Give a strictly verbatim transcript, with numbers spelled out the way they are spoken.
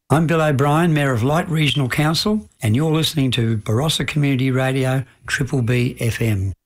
I'm Bill O'Brien, Mayor of Light Regional Council, and you're listening to Barossa Community Radio, Triple B F M.